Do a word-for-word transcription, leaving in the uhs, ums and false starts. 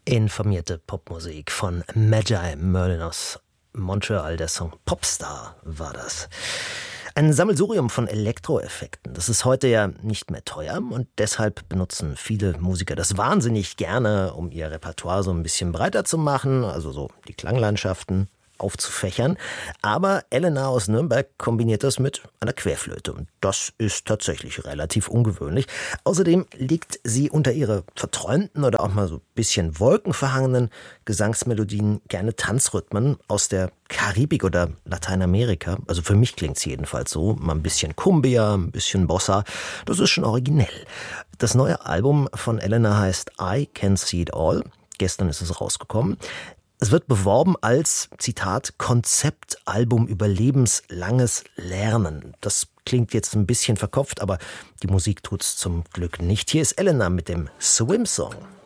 Informierte Popmusik von Magi Merlin aus Montreal. Der Song Popstar war das. Ein Sammelsurium von Elektroeffekten. Das ist heute ja nicht mehr teuer und deshalb benutzen viele Musiker das wahnsinnig gerne, um ihr Repertoire so ein bisschen breiter zu machen, also so die Klanglandschaften aufzufächern. Aber Elena aus Nürnberg kombiniert das mit einer Querflöte und das ist tatsächlich relativ ungewöhnlich. Außerdem legt sie unter ihre verträumten oder auch mal so ein bisschen wolkenverhangenen Gesangsmelodien gerne Tanzrhythmen aus der Karibik oder Lateinamerika. Also für mich klingt es jedenfalls so. Mal ein bisschen Cumbia, ein bisschen Bossa. Das ist schon originell. Das neue Album von Elena heißt I Can See It All. Gestern ist es rausgekommen. Es wird beworben als, Zitat, Konzeptalbum über lebenslanges Lernen. Das klingt jetzt ein bisschen verkopft, aber die Musik tut's zum Glück nicht. Hier ist Elena mit dem Swim Song.